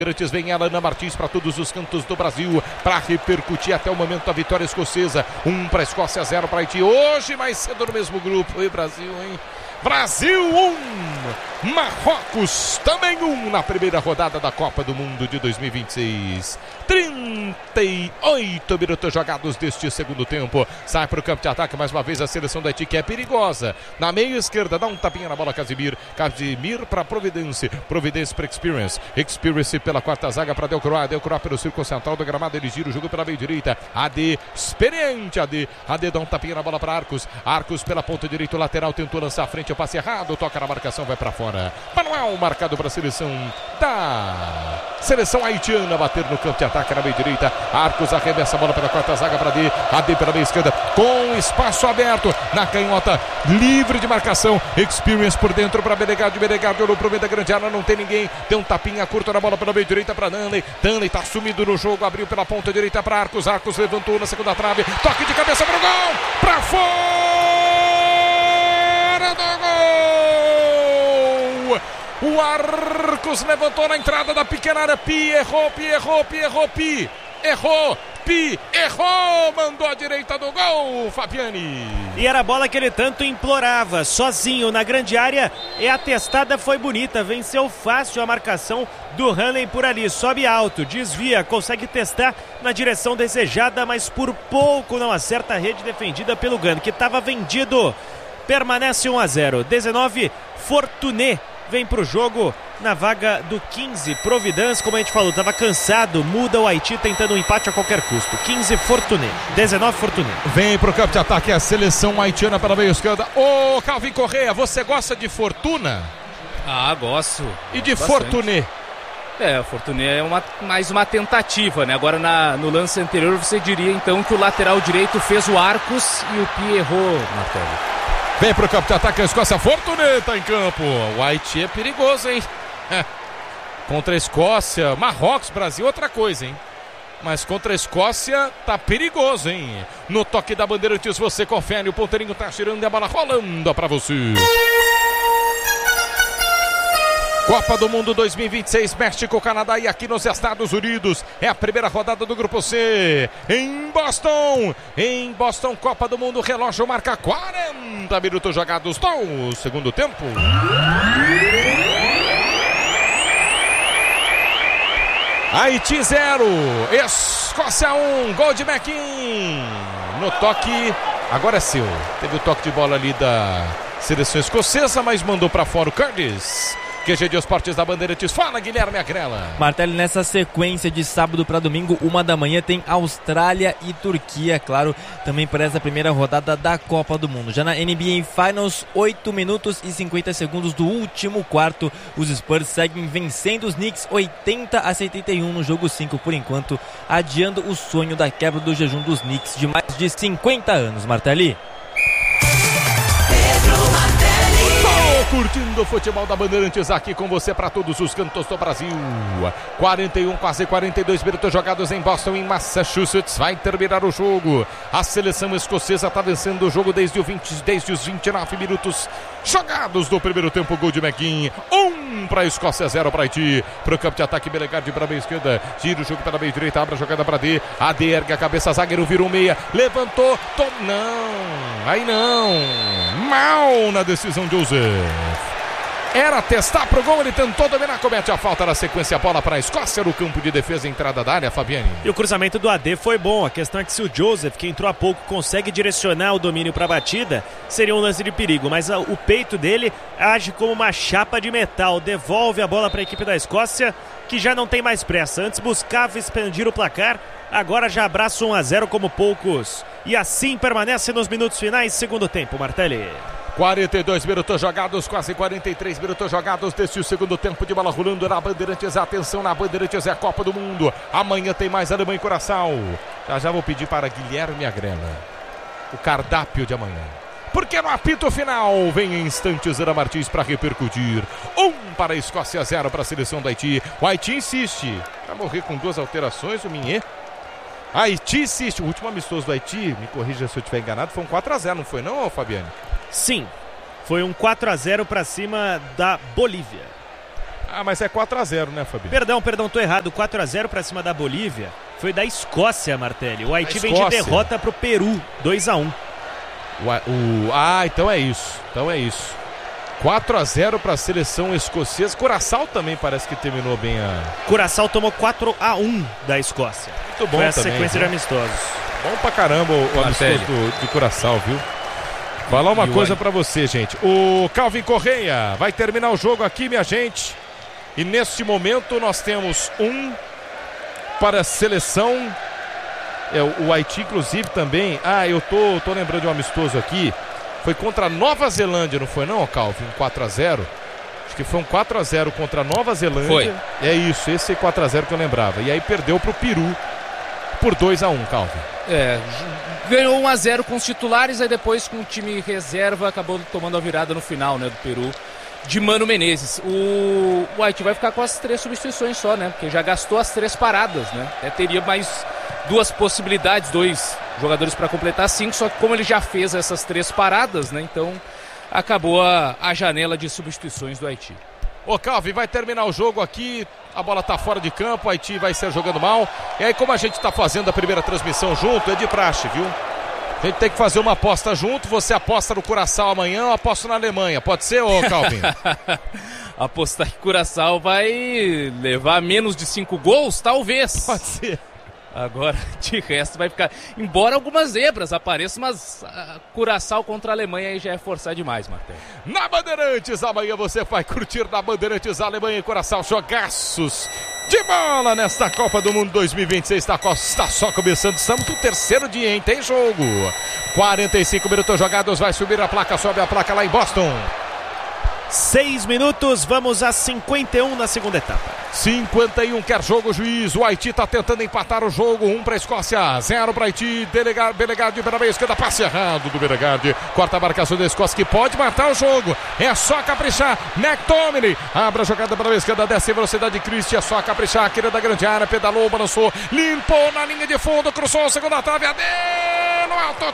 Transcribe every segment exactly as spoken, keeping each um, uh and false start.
Antes vem ela, Ana Martins, para todos os cantos do Brasil, para repercutir até o momento da vitória escocesa. Um para a Escócia, zero para Haiti. Hoje mais cedo no mesmo grupo. E Brasil, hein? Brasil um, Marrocos também um na primeira rodada da Copa do Mundo de dois mil e vinte e seis. trinta e oito minutos jogados deste segundo tempo. Sai para o campo de ataque mais uma vez a seleção da Haiti, que é perigosa. Na meia esquerda, dá um tapinha na bola, Casimir. Casimir para Providence. Providence para Experience. Experience pela quarta zaga para Delcroix. Delcroix pelo círculo central do gramado. Ele gira o jogo pela meia direita. A D, experiente A D. A D dá um tapinha na bola para Arcos. Arcos pela ponta direita, lateral, tentou lançar a frente. O passe errado, toca na marcação, vai para fora. Manuel marcado para a seleção da seleção haitiana, bater no campo de ataque na meia direita. Arcos arremessa a bola pela quarta zaga para D. A D pela meia esquerda, com espaço aberto na canhota, livre de marcação. Experience por dentro para Benegard. Benegard olhou para o meio da grande área, não tem ninguém. Tem um tapinha curto na bola pela meia direita para Danley. Danley está sumido no jogo, abriu pela ponta direita para Arcos. Arcos levantou na segunda trave, toque de cabeça para o gol, para fora do gol. O Arcos levantou na entrada da pequena área. Pi errou, Pi errou, Pi errou, Pi errou, Pi errou, mandou a direita do gol, Fabiani. E era a bola que ele tanto implorava, sozinho na grande área, e a testada foi bonita, venceu fácil a marcação do Hanley por ali, sobe alto, desvia, consegue testar na direção desejada, mas por pouco não acerta a rede defendida pelo Gana, que estava vendido. Permanece um a zero. dezenove, Fortuné vem pro jogo na vaga do quinze, Providence, como a gente falou, estava cansado, muda o Haiti tentando um empate a qualquer custo. quinze, Fortuné, dezenove, Fortuné. Vem pro campo de ataque a seleção haitiana pela meia esquerda. Ô, Calvin Correia, você gosta de Fortuna? Ah, gosto. E de bastante. Fortuné? É, a Fortuné é uma, mais uma tentativa, né? Agora na, no lance anterior você diria então que o lateral direito fez o Arcos e o Pi errou, Marcelo. Vem pro campo de ataque a Escócia, Fortuné tá em campo. O Haiti é perigoso, hein? É. Contra a Escócia, Marrocos, Brasil, outra coisa, hein? Mas contra a Escócia tá perigoso, hein? No toque da Bandeirantes você confere, o ponteirinho tá girando e a bola rolando pra você. Copa do Mundo dois mil e vinte e seis, México, Canadá e aqui nos Estados Unidos. É a primeira rodada do Grupo C. Em Boston. Em Boston, Copa do Mundo, relógio marca quarenta minutos jogados do segundo tempo. Haiti zero, Escócia um, gol de McKean. No toque, agora é seu. Teve o toque de bola ali da seleção escocesa, mas mandou para fora o Curtis. Q G de Esportes da Bandeirantes. Fala, Guilherme Agrela. Martelli, nessa sequência de sábado para domingo, uma da manhã, tem Austrália e Turquia, claro, também para essa primeira rodada da Copa do Mundo. Já na N B A Finals, oito minutos e cinquenta segundos do último quarto, os Spurs seguem vencendo os Knicks oitenta a setenta e um no jogo cinco, por enquanto, adiando o sonho da quebra do jejum dos Knicks de mais de cinquenta anos, Martelli. Curtindo o futebol da Bandeirantes aqui com você para todos os cantos do Brasil. quarenta e um, quase quarenta e dois minutos jogados em Boston, em Massachusetts. Vai terminar o jogo. A seleção escocesa está vencendo o jogo desde, o vinte, desde os vinte e nove minutos jogados do primeiro tempo. Gol de McKean. Um para a Escócia, zero para Haiti. Para o campo de ataque, Benegard para a meia esquerda. Gira o jogo pela meia direita, abre a jogada para D. A D ergue a cabeça, zagueiro virou meia. Levantou, tom... não, aí não. Mal na decisão de Joseph. Era testar pro gol, ele tentou dominar, comete a falta na sequência, a bola para a Escócia no campo de defesa, entrada da área, Fabiane. E o cruzamento do A D foi bom, a questão é que se o Joseph, que entrou há pouco, consegue direcionar o domínio para a batida, seria um lance de perigo, mas o peito dele age como uma chapa de metal, devolve a bola para a equipe da Escócia, que já não tem mais pressa, antes buscava expandir o placar, agora já abraça um a zero como poucos, e assim permanece nos minutos finais, segundo tempo, Martelli. quarenta e dois minutos jogados, quase quarenta e três minutos jogados deste segundo tempo de bola rolando na Bandeirantes. Atenção, na Bandeirantes é a Copa do Mundo. Amanhã tem mais Alemanha e Curaçao. Já já vou pedir para Guilherme Agrela o cardápio de amanhã. Porque no apito final vem em instantes Ana Martins para repercutir. Um para a Escócia, zero para a seleção do Haiti. O Haiti insiste. Vai morrer com duas alterações, o Minhê. Haiti insiste. O último amistoso do Haiti, me corrija se eu estiver enganado, foi um quatro a zero, não foi não, Fabiane? Sim, foi um quatro a zero para cima da Bolívia. Ah, mas é quatro a zero, né, Fabinho? Perdão, perdão, tô errado. quatro a zero pra cima da Bolívia foi da Escócia, Martelli. O Haiti vem de derrota pro Peru, dois a um. O, o, ah, então é isso. Então é isso. quatro a zero para a seleção escocesa. Curaçao também parece que terminou bem a... Curaçao tomou quatro a um da Escócia. Muito bom. Foi a também, sequência viu? de amistosos. Bom pra caramba o, o amistoso do, de Curaçao, viu? Falar uma coisa pra você, gente. O Calvin Correia vai terminar o jogo aqui, minha gente. E neste momento nós temos um para a seleção. É, o Haiti, inclusive, também. Ah, eu tô, tô lembrando de um amistoso aqui. Foi contra a Nova Zelândia, não foi não, Calvin? quatro a zero. Acho que foi um quatro a zero contra a Nova Zelândia. Foi. É isso, esse quatro a zero que eu lembrava. E aí perdeu pro Peru por dois a um, Calvin. É, ganhou um a zero com os titulares, aí depois com o time reserva acabou tomando a virada no final, né, do Peru, de Mano Menezes. O, o Haiti vai ficar com as três substituições só, né, porque já gastou as três paradas, né, até teria mais duas possibilidades, dois jogadores para completar cinco, só que como ele já fez essas três paradas, né, então acabou a, a janela de substituições do Haiti. Ô Calvin, vai terminar o jogo aqui, a bola tá fora de campo, o Haiti vai ser jogando mal. E aí, como a gente tá fazendo a primeira transmissão junto, é de praxe, viu? A gente tem que fazer uma aposta junto, você aposta no Curaçao amanhã, eu aposto na Alemanha. Pode ser, ô Calvin? Apostar que Curaçao vai levar menos de cinco gols, talvez. Pode ser. Agora, de resto, vai ficar... Embora algumas zebras apareçam, mas uh, Curaçao contra a Alemanha aí já é forçar demais, Martel. Na Bandeirantes, amanhã você vai curtir na Bandeirantes Alemanha e Curaçao. Jogaços de bola nesta Copa do Mundo dois mil e vinte e seis. Está, está só começando, estamos no terceiro dia, hein? Tem jogo. quarenta e cinco minutos jogados, vai subir a placa, sobe a placa lá em Boston. Seis minutos, vamos a cinquenta e um na segunda etapa. cinquenta e um, quer jogo, juiz. O Haiti está tentando empatar o jogo. um para a Escócia, zero para Haiti. Delegado, Belegarde pela meia esquerda, passe errado do Belegarde. Corta a marcação da Escócia que pode matar o jogo. É só caprichar. McTominay abre a jogada pela meia esquerda, desce a velocidade de Christie. É só caprichar. Queira da grande área, pedalou, balançou, limpou na linha de fundo, cruzou a segunda trave. A D no alto,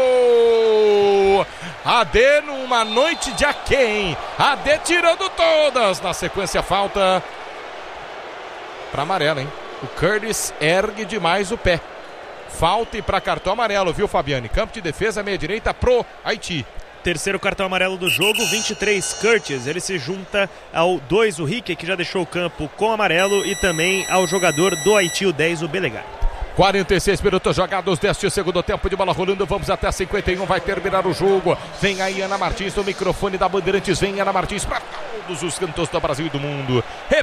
tirou. A D numa noite de aquém. A D tirando todas. Na sequência, falta para amarelo, hein? O Curtis ergue demais o pé. Falta e para cartão amarelo, viu, Fabiane? Campo de defesa, meia direita pro Haiti. Terceiro cartão amarelo do jogo, vinte e três, Curtis. Ele se junta ao dois, o Rique, que já deixou o campo com amarelo, e também ao jogador do Haiti, o dez, o Belegar. quarenta e seis minutos jogados deste segundo tempo de bola rolando, vamos até cinquenta e um, vai terminar o jogo. Vem aí Ana Martins no microfone da Bandeirantes, vem Ana Martins para todos os cantos do Brasil e do mundo,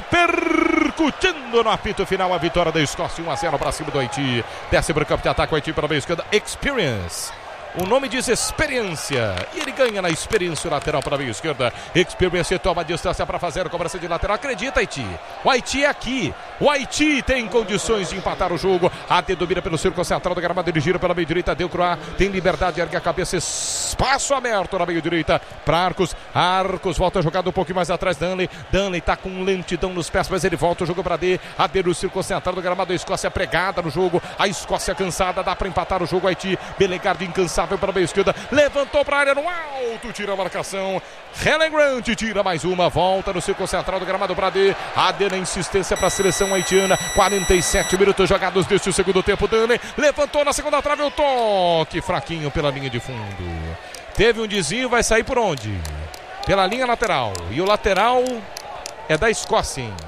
repercutindo no apito final a vitória da Escócia, um a zero para cima do Haiti. Desce para o campo de ataque, o Haiti pela meia esquerda, Experience. O nome diz experiência. E ele ganha na experiência lateral para a meia esquerda. Experiência toma a distância para fazer a cobrança de lateral. Acredita, Haiti. O Haiti é aqui. O Haiti tem condições de empatar o jogo. A D domina pelo círculo central do gramado. Ele gira pela meia direita. Deu Croá. Tem liberdade. Ergue a cabeça. Espaço aberto na meia direita para Arcos. Arcos volta a jogada um pouquinho mais atrás. Danley. Danley está com lentidão nos pés, mas ele volta o jogo para D. A D no círculo central do gramado. A Escócia pregada no jogo. A Escócia cansada. Dá para empatar o jogo. Haiti. Belegarde incansável para a meia esquerda, levantou para a área no alto, tira a marcação. Helen Grant tira mais uma, volta no círculo central do gramado para D. A D na insistência para a seleção haitiana. quarenta e sete minutos jogados deste segundo tempo. Dane levantou na segunda trave, o toque fraquinho pela linha de fundo. Teve um desvio, vai sair por onde? Pela linha lateral. E o lateral é da Escócia, hein?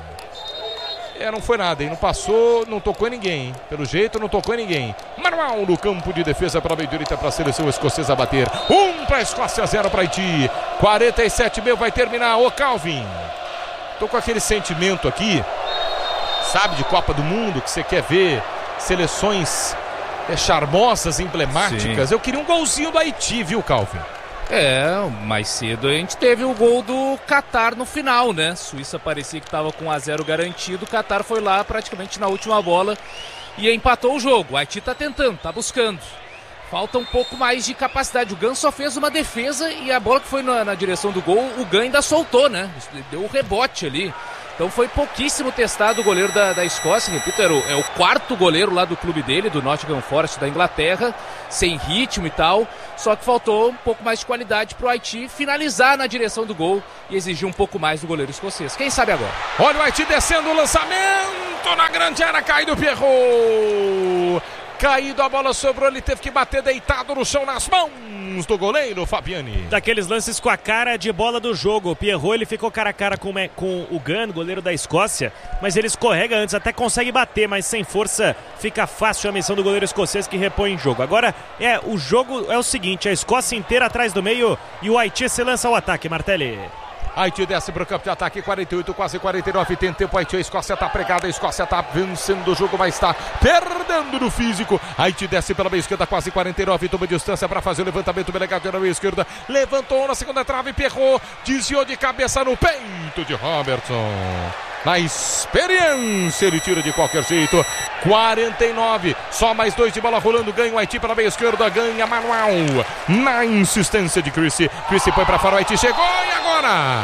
É, não foi nada, hein? Não passou, não tocou em ninguém, hein? Pelo jeito, não tocou em ninguém. Manual no campo de defesa para a meia direita para a seleção escocesa bater. Um para a Escócia, zero para Haiti. quarenta e sete, meu, vai terminar. Ô, Calvin, tô com aquele sentimento aqui, sabe, de Copa do Mundo, que você quer ver seleções é, charmosas, emblemáticas. Sim. Eu queria um golzinho do Haiti, viu, Calvin? É, mais cedo a gente teve o gol do Catar no final, né? Suíça parecia que estava com um a zero garantido. O Catar foi lá praticamente na última bola e empatou o jogo. O Haiti tá tentando, tá buscando. Falta um pouco mais de capacidade. O Gan só fez uma defesa e a bola que foi na, na direção do gol, o Gan ainda soltou, né? Deu o rebote ali. Então foi pouquíssimo testado o goleiro da, da Escócia, repito, era o, é o quarto goleiro lá do clube dele, do Nottingham Forest da Inglaterra, sem ritmo e tal, só que faltou um pouco mais de qualidade pro Haiti finalizar na direção do gol e exigir um pouco mais do goleiro escocês. Quem sabe agora? Olha o Haiti descendo o lançamento na grande área, caído o Pierrot. Caído, a bola sobrou, ele teve que bater deitado no chão nas mãos do goleiro Fabiani. Daqueles lances com a cara de bola do jogo. O Pierrot, ele ficou cara a cara com, com o Gunn, goleiro da Escócia, mas ele escorrega antes, até consegue bater, mas sem força fica fácil a missão do goleiro escocês que repõe em jogo. Agora, é, o jogo é o seguinte, a Escócia inteira atrás do meio e o Haiti se lança ao ataque, Martelli. Haiti desce para o campo de ataque, quarenta e oito, quase quarenta e nove, tem tempo, Haiti, a Escócia está pregada, a Escócia está vencendo o jogo, mas está perdendo no físico. Haiti desce pela meia esquerda, quase quarenta e nove, toma distância para fazer o levantamento, delegado na meia esquerda, levantou na segunda trave, Pierrot, desviou de cabeça no peito de Robertson. Na experiência, ele tira de qualquer jeito. quarenta e nove, só mais dois de bola rolando. Ganha o Haiti pela meia esquerda, ganha Manuel. Na insistência de Chrissy. Chrissy põe para fora, o Haiti chegou e agora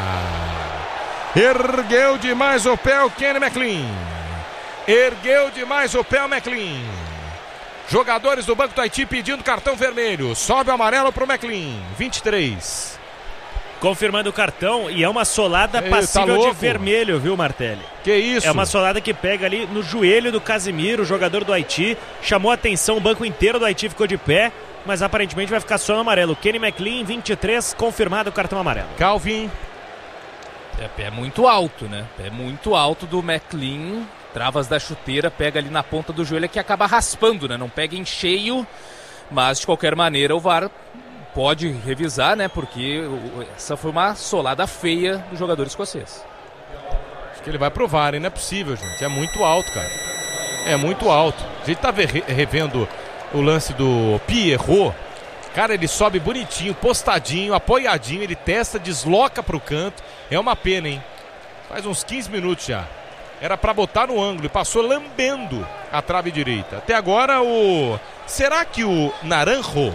ergueu demais o pé o Kenny McLean. Ergueu demais o pé o McLean. Jogadores do banco do Haiti pedindo cartão vermelho. Sobe o amarelo para o McLean. vinte e três. Confirmando o cartão, e é uma solada passível tá de vermelho, viu, Martelli? Que isso? É uma solada que pega ali no joelho do Casimiro, o jogador do Haiti. Chamou a atenção, o banco inteiro do Haiti ficou de pé, mas aparentemente vai ficar só no amarelo. Kenny McLean, vinte e três, confirmado o cartão amarelo. Calvin. É pé muito alto, né? Pé muito alto do McLean. Travas da chuteira, pega ali na ponta do joelho que acaba raspando, né? Não pega em cheio, mas de qualquer maneira o V A R pode revisar, né? Porque essa foi uma solada feia do jogador escocês. Acho que ele vai provar, hein? Não é possível, gente. É muito alto, cara. É muito alto. A gente tá revendo o lance do Pierrot. Cara, ele sobe bonitinho, postadinho, apoiadinho. Ele testa, desloca pro canto. É uma pena, hein? Faz uns quinze minutos já. Era pra botar no ângulo e passou lambendo a trave direita. Até agora o... Será que o Naranjo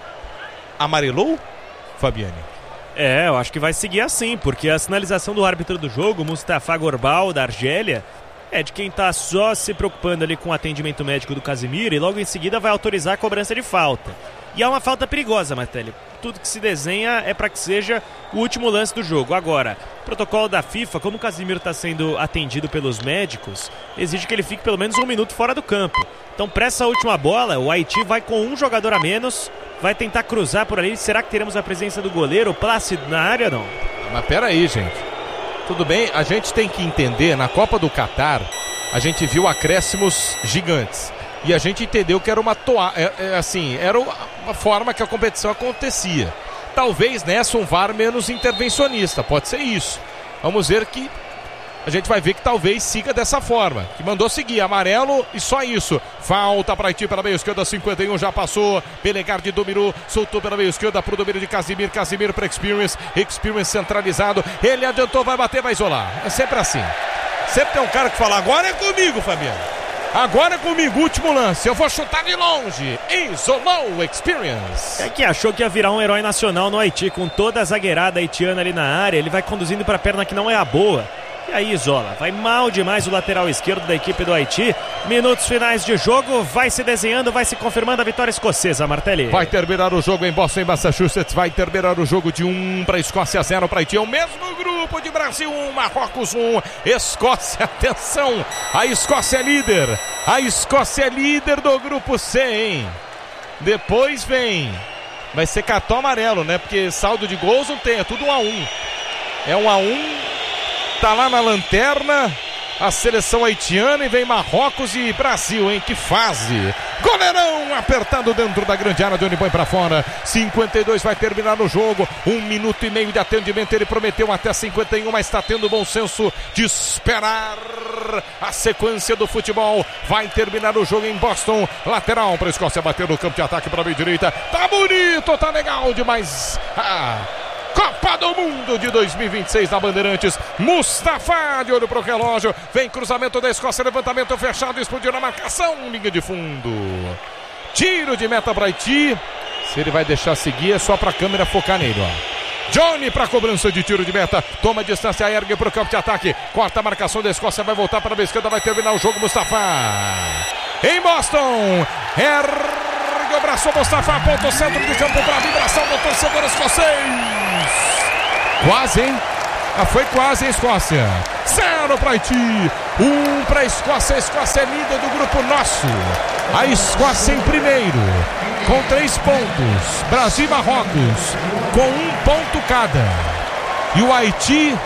amarelou, Fabiani? É, eu acho que vai seguir assim, porque a sinalização do árbitro do jogo, Mustafa Gorbal, da Argélia, é de quem tá só se preocupando ali com o atendimento médico do Casimiro e logo em seguida vai autorizar a cobrança de falta. E é uma falta perigosa, Martelli. Tudo que se desenha é para que seja o último lance do jogo. Agora, o protocolo da FIFA, como o Casimiro está sendo atendido pelos médicos, exige que ele fique pelo menos um minuto fora do campo. Então, para essa última bola, o Haiti vai com um jogador a menos, vai tentar cruzar por ali. Será que teremos a presença do goleiro Plácido na área ou não? Mas pera aí, gente. Tudo bem, a gente tem que entender, na Copa do Catar, a gente viu acréscimos gigantes. E a gente entendeu que era uma toa... é, é, assim, era uma forma que a competição acontecia. Talvez nessa um V A R menos intervencionista, pode ser isso. Vamos ver que a gente vai ver que talvez siga dessa forma. Que mandou seguir, amarelo e só isso. Falta para Haiti pela meia esquerda, cinquenta e um já passou. Belegard dominou, soltou pela meia esquerda para o domínio de Casimiro. Casimiro para Experience, Experience centralizado. Ele adiantou, vai bater, vai isolar. É sempre assim. Sempre tem um cara que fala, agora é comigo, Fabiano. Agora é comigo, último lance, eu vou chutar de longe. Isolou o Experience. É que achou que ia virar um herói nacional no Haiti, com toda a zagueirada haitiana ali na área. Ele vai conduzindo para a perna que não é a boa. E aí isola, vai mal demais o lateral esquerdo da equipe do Haiti. Minutos finais de jogo, vai se desenhando, vai se confirmando a vitória escocesa, Martelli. Vai terminar o jogo em Boston, em Massachusetts. Vai terminar o jogo de um para Escócia, zero para Haiti. É o mesmo grupo de Brasil um, Marrocos um, Escócia, atenção, a Escócia é líder. A Escócia é líder do grupo C, hein? Depois vem, vai ser cartão amarelo, né? Porque saldo de gols não tem, é tudo um a um. É um a um. Tá lá na lanterna a seleção haitiana e vem Marrocos e Brasil, hein? Que fase! Goleirão apertado dentro da grande área, de onde põe pra fora. cinquenta e dois vai terminar o jogo. Um minuto e meio de atendimento. Ele prometeu até cinquenta e um, mas está tendo bom senso de esperar a sequência do futebol. Vai terminar o jogo em Boston. Lateral para a Escócia bater no campo de ataque para a meia direita. Tá bonito, tá legal demais. Ah! Copa do Mundo de dois mil e vinte e seis na Bandeirantes. Mustafa de olho pro relógio. Vem cruzamento da Escócia, levantamento fechado, explodiu na marcação, linha de fundo. Tiro de meta para Haiti. Se ele vai deixar seguir é só para a câmera focar nele, ó. Johnny para cobrança de tiro de meta. Toma a distância, ergue para o campo de ataque. Corta a marcação da Escócia, vai voltar para a esquerda, vai terminar o jogo. Mustafa em Boston. Ergue o braço, Mustafa, ponto centro de campo para a vibração do torcedor escocês. Quase, hein? Ah, foi quase a Escócia. Zero para Haiti. Um para a Escócia. A Escócia é líder do grupo nosso. A Escócia em primeiro, com três pontos. Brasil e Marrocos, com um ponto cada. E o Haiti,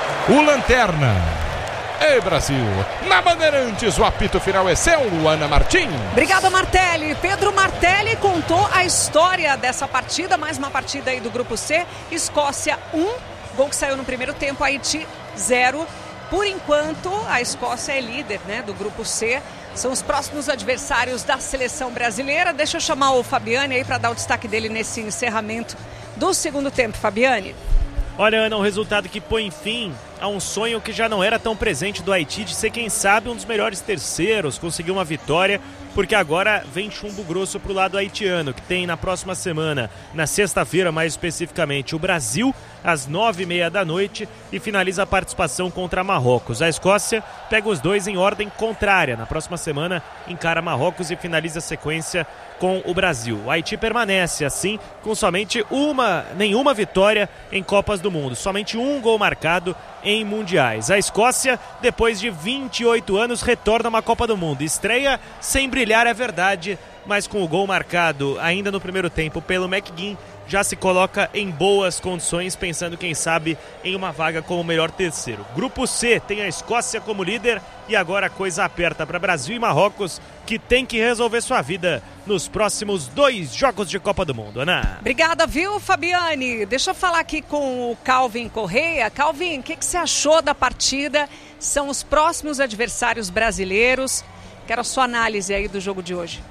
o lanterna. Ei, Brasil. Na Bandeirantes, o apito final é seu, Ana Martim. Obrigada, Martelli. Pedro Martelli contou a história dessa partida. Mais uma partida aí do grupo C. Escócia um. Gol que saiu no primeiro tempo, Haiti zero. Por enquanto, a Escócia é líder, né, do grupo C. São os próximos adversários da seleção brasileira. Deixa eu chamar o Fabiane aí para dar o destaque dele nesse encerramento do segundo tempo. Fabiane. Olha, Ana, um resultado que põe fim a um sonho que já não era tão presente do Haiti de ser, quem sabe, um dos melhores terceiros, conseguir uma vitória, porque agora vem chumbo grosso pro lado haitiano, que tem na próxima semana, na sexta-feira mais especificamente, o Brasil às nove e meia da noite e finaliza a participação contra Marrocos. A Escócia pega os dois em ordem contrária. Na próxima semana encara Marrocos e finaliza a sequência com o Brasil. O Haiti permanece assim com somente uma, nenhuma vitória em Copas do Mundo, somente um gol marcado em mundiais. A Escócia, depois de vinte e oito anos, retorna a uma Copa do Mundo. Estreia sem brilhar, é verdade, mas com o gol marcado ainda no primeiro tempo pelo McGinn, já se coloca em boas condições, pensando, quem sabe, em uma vaga como melhor terceiro. Grupo C tem a Escócia como líder e agora a coisa aperta para Brasil e Marrocos, que tem que resolver sua vida nos próximos dois jogos de Copa do Mundo. Ana. Obrigada, viu, Fabiane? Deixa eu falar aqui com o Calvin Correia. Calvin, o que, que você achou da partida? São os próximos adversários brasileiros. Quero a sua análise aí do jogo de hoje.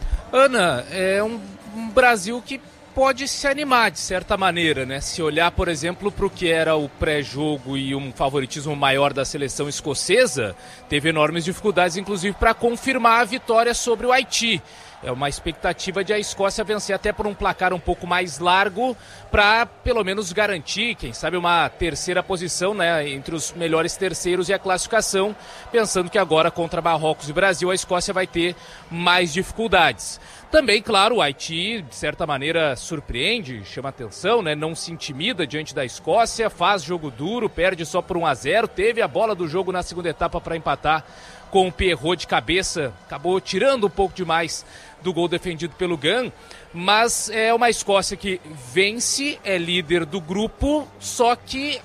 Ana, é um, um Brasil que pode se animar de certa maneira, né? Se olhar, por exemplo, para o que era o pré-jogo e um favoritismo maior da seleção escocesa, teve enormes dificuldades, inclusive, para confirmar a vitória sobre o Haiti. É uma expectativa de a Escócia vencer até por um placar um pouco mais largo para pelo menos garantir, quem sabe, uma terceira posição, né, entre os melhores terceiros e a classificação, pensando que agora contra Marrocos e Brasil a Escócia vai ter mais dificuldades. Também, claro, o Haiti, de certa maneira, surpreende, chama atenção, né? Não se intimida diante da Escócia, faz jogo duro, perde só por um a zero, teve a bola do jogo na segunda etapa para empatar com o Pierrot de cabeça, acabou tirando um pouco demais do gol defendido pelo Gan, mas é uma Escócia que vence, é líder do grupo, só que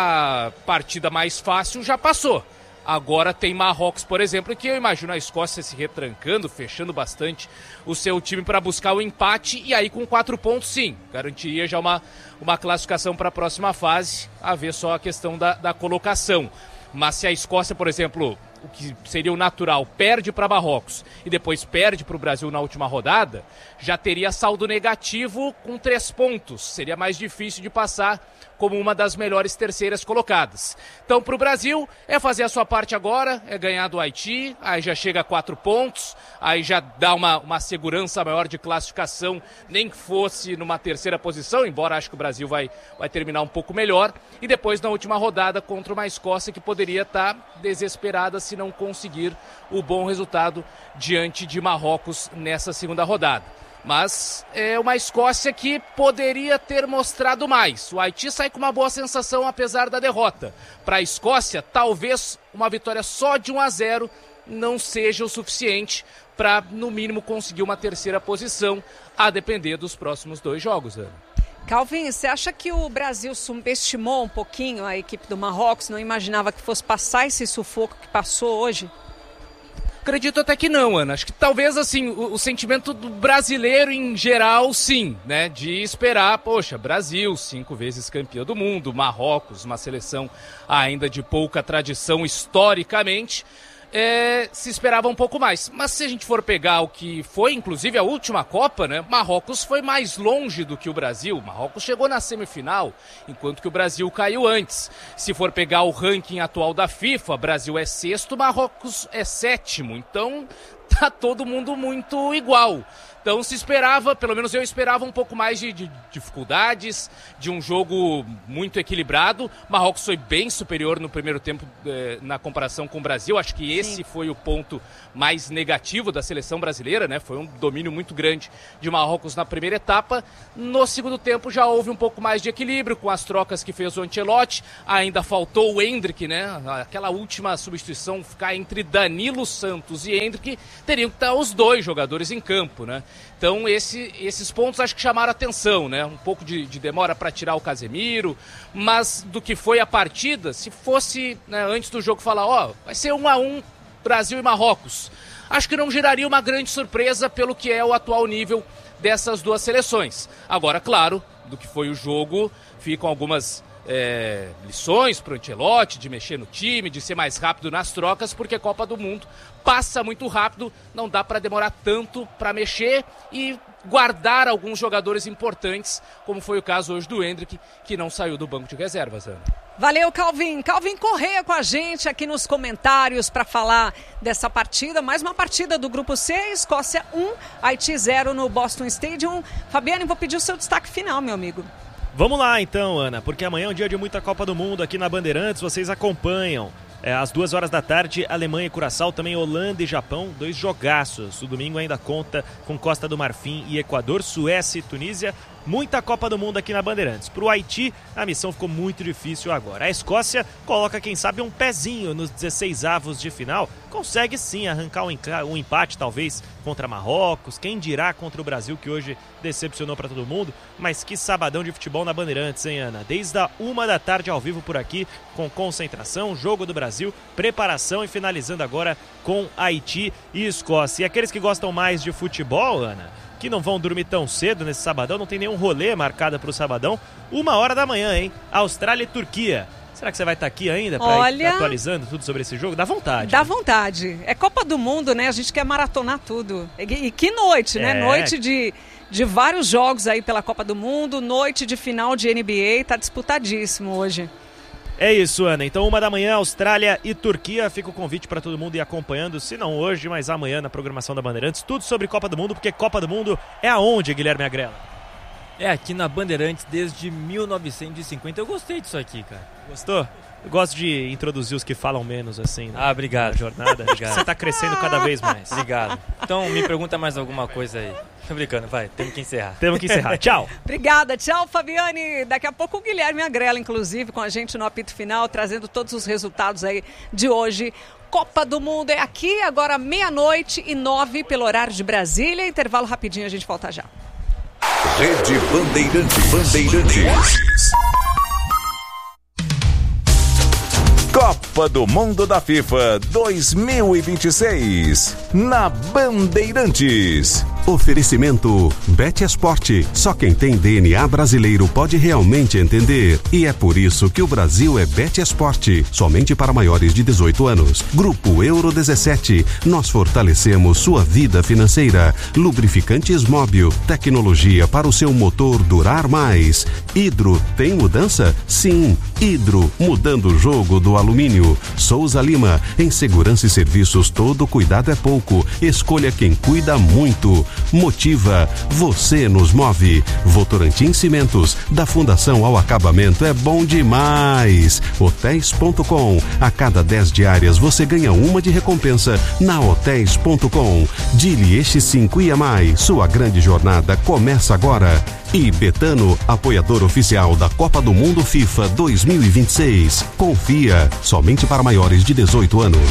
a partida mais fácil já passou. Agora tem Marrocos, por exemplo, que eu imagino a Escócia se retrancando, fechando bastante o seu time para buscar o empate, e aí com quatro pontos, sim, garantiria já uma, uma classificação para a próxima fase, a ver só a questão da, da colocação. Mas se a Escócia, por exemplo, o que seria o natural, perde para Marrocos e depois perde para o Brasil na última rodada, já teria saldo negativo com três pontos. Seria mais difícil de passar como uma das melhores terceiras colocadas. Então, para o Brasil, é fazer a sua parte agora, é ganhar do Haiti, aí já chega a quatro pontos, aí já dá uma, uma segurança maior de classificação, nem que fosse numa terceira posição, embora acho que o Brasil vai, vai terminar um pouco melhor, e depois na última rodada contra uma Escócia que poderia estar desesperada se não conseguir o bom resultado diante de Marrocos nessa segunda rodada. Mas é uma Escócia que poderia ter mostrado mais. O Haiti sai com uma boa sensação apesar da derrota. Para a Escócia, talvez uma vitória só de um a zero não seja o suficiente para, no mínimo, conseguir uma terceira posição, a depender dos próximos dois jogos, Ana. Calvin, você acha que o Brasil subestimou um pouquinho a equipe do Marrocos? Não imaginava que fosse passar esse sufoco que passou hoje? Acredito até que não, Ana. Acho que talvez, assim, o, o sentimento do brasileiro em geral, sim, né? De esperar, poxa, Brasil, cinco vezes campeão do mundo, Marrocos, uma seleção ainda de pouca tradição historicamente, é, se esperava um pouco mais. Mas se a gente for pegar o que foi, inclusive, a última Copa, né? Marrocos foi mais longe do que o Brasil. Marrocos chegou na semifinal, enquanto que o Brasil caiu antes. Se for pegar o ranking atual da FIFA, Brasil é sexto, Marrocos é sétimo. Então, tá todo mundo muito igual. Então se esperava, pelo menos eu esperava um pouco mais de, de dificuldades, de um jogo muito equilibrado. Marrocos foi bem superior no primeiro tempo eh, na comparação com o Brasil. Acho que esse Sim. foi o ponto mais negativo da seleção brasileira, né? Foi um domínio muito grande de Marrocos na primeira etapa. No segundo tempo já houve um pouco mais de equilíbrio com as trocas que fez o Ancelotti. Ainda faltou o Endrick, né? Aquela última substituição, ficar entre Danilo Santos e Endrick, teriam que estar os dois jogadores em campo, né? Então esse, esses pontos acho que chamaram atenção, né? Um pouco de, de demora para tirar o Casemiro, mas do que foi a partida, se fosse, né, antes do jogo falar, ó, oh, vai ser um a um Brasil e Marrocos, acho que não geraria uma grande surpresa pelo que é o atual nível dessas duas seleções. Agora, claro, do que foi o jogo, ficam algumas é, lições para o Ancelotti, de mexer no time, de ser mais rápido nas trocas, porque a Copa do Mundo passa muito rápido, não dá para demorar tanto para mexer e guardar alguns jogadores importantes, como foi o caso hoje do Endrick, que não saiu do banco de reservas, Ana. Valeu, Calvin. Calvin Correia com a gente aqui nos comentários para falar dessa partida. Mais uma partida do Grupo C, Escócia um, Haiti zero no Boston Stadium. Fabiane, vou pedir o seu destaque final, meu amigo. Vamos lá então, Ana, porque amanhã é um dia de muita Copa do Mundo aqui na Bandeirantes, vocês acompanham. É, às duas horas da tarde, Alemanha e Curaçao, também Holanda e Japão, dois jogaços. O domingo ainda conta com Costa do Marfim e Equador, Suécia e Tunísia. Muita Copa do Mundo aqui na Bandeirantes. Para o Haiti, a missão ficou muito difícil agora. A Escócia coloca, quem sabe, um pezinho nos dezesseis avos de final. Consegue sim arrancar um empate, talvez, contra Marrocos. Quem dirá contra o Brasil, que hoje decepcionou para todo mundo. Mas que sabadão de futebol na Bandeirantes, hein, Ana? Desde a uma da tarde ao vivo por aqui, com concentração, jogo do Brasil, preparação e finalizando agora com Haiti e Escócia. E aqueles que gostam mais de futebol, Ana, que não vão dormir tão cedo nesse sabadão, não tem nenhum rolê marcado para o sabadão, uma hora da manhã, hein? Austrália e Turquia. Será que você vai estar aqui ainda para Olha... ir atualizando tudo sobre esse jogo? Dá vontade. Dá né? vontade. É Copa do Mundo, né? A gente quer maratonar tudo. E que noite, né? É. Noite de, de vários jogos aí pela Copa do Mundo, noite de final de N B A, tá disputadíssimo hoje. É isso, Ana. Então, uma da manhã, Austrália e Turquia. Fica o convite para todo mundo ir acompanhando, se não hoje, mas amanhã na programação da Bandeirantes. Tudo sobre Copa do Mundo, porque Copa do Mundo é aonde, Guilherme Agrela? É aqui na Bandeirantes desde mil novecentos e cinquenta. Eu gostei disso aqui, cara. Gostou? Eu gosto de introduzir os que falam menos, assim, né? Ah, obrigado. Na jornada. Obrigado. Você tá crescendo cada vez mais. Obrigado. Então, me pergunta mais alguma coisa aí. Tô brincando, vai. Temos que encerrar. Temos que encerrar. Tchau. Obrigada. Tchau, Fabiane. Daqui a pouco o Guilherme Agrela, inclusive, com a gente no apito final, trazendo todos os resultados aí de hoje. Copa do Mundo é aqui, agora meia-noite e nove pelo horário de Brasília. Intervalo rapidinho, a gente volta já. Rede Bandeirantes. Bandeirantes. Copa do Mundo da FIFA dois mil e vinte e seis na Bandeirantes. Oferecimento BetEsport. Só quem tem D N A brasileiro pode realmente entender. E é por isso que o Brasil é BetEsport. Somente para maiores de dezoito anos. Grupo Euro dezessete. Nós fortalecemos sua vida financeira. Lubrificantes Móbil. Tecnologia para o seu motor durar mais. Hidro tem mudança? Sim. Hidro. Mudando o jogo do alumínio. Souza Lima. Em segurança e serviços, todo cuidado é pouco. Escolha quem cuida muito. Motiva, você nos move. Votorantim Cimentos, da fundação ao acabamento é bom demais. Hotéis ponto com, a cada dez diárias você ganha uma de recompensa na Hotéis ponto com. Dilieste cinco I M I, sua grande jornada começa agora. E Betano, apoiador oficial da Copa do Mundo FIFA dois mil e vinte e seis. Confia, somente para maiores de dezoito anos.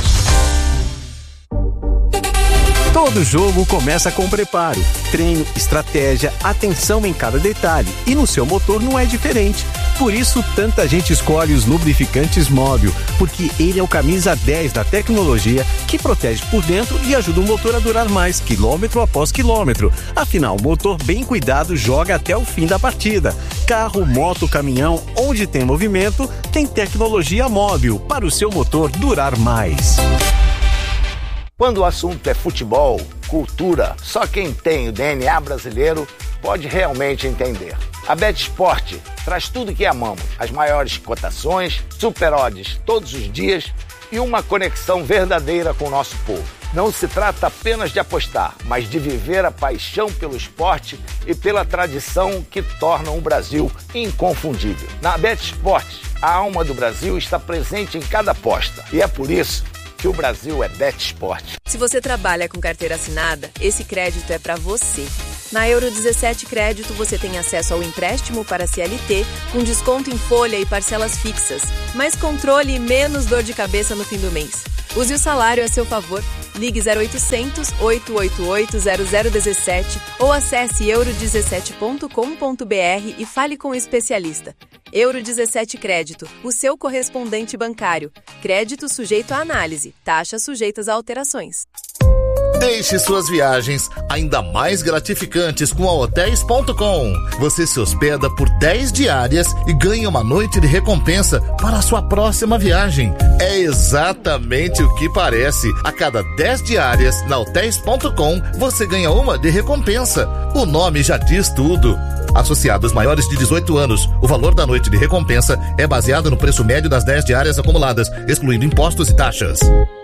Todo jogo começa com preparo, treino, estratégia, atenção em cada detalhe. E no seu motor não é diferente. Por isso, tanta gente escolhe os lubrificantes Móbil, porque ele é o camisa dez da tecnologia que protege por dentro e ajuda o motor a durar mais, quilômetro após quilômetro. Afinal, o motor bem cuidado joga até o fim da partida. Carro, moto, caminhão, onde tem movimento, tem tecnologia Móbil para o seu motor durar mais. Quando o assunto é futebol, cultura, só quem tem o D N A brasileiro pode realmente entender. A BetEsport traz tudo que amamos, as maiores cotações, super odds todos os dias e uma conexão verdadeira com o nosso povo. Não se trata apenas de apostar, mas de viver a paixão pelo esporte e pela tradição que tornam o Brasil inconfundível. Na BetSport, a alma do Brasil está presente em cada aposta. E é por isso que o Brasil é BetSport. Se você trabalha com carteira assinada, esse crédito é para você. Na Euro dezessete Crédito, você tem acesso ao empréstimo para C L T, com desconto em folha e parcelas fixas. Mais controle e menos dor de cabeça no fim do mês. Use o salário a seu favor. Ligue zero oitocentos, oito oito oito, zero zero um sete ou acesse euro dezessete ponto com ponto b r e fale com o especialista. Euro dezessete Crédito, o seu correspondente bancário. Crédito sujeito à análise. Taxas sujeitas a alterações. Deixe suas viagens ainda mais gratificantes com a hotéis ponto com. Você se hospeda por dez diárias e ganha uma noite de recompensa para a sua próxima viagem. É exatamente o que parece. A cada dez diárias na hotéis ponto com, você ganha uma de recompensa. O nome já diz tudo. Associados maiores de dezoito anos, o valor da noite de recompensa é baseado no preço médio das dez diárias acumuladas, excluindo impostos e taxas.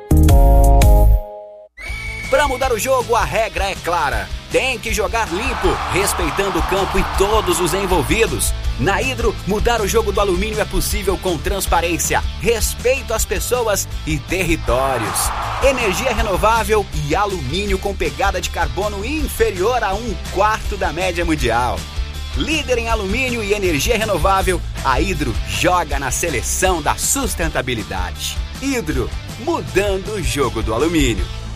Para mudar o jogo, a regra é clara. Tem que jogar limpo, respeitando o campo e todos os envolvidos. Na Hidro, mudar o jogo do alumínio é possível com transparência, respeito às pessoas e territórios. Energia renovável e alumínio com pegada de carbono inferior a um quarto da média mundial. Líder em alumínio e energia renovável, a Hidro joga na seleção da sustentabilidade. Hidro, mudando o jogo do alumínio.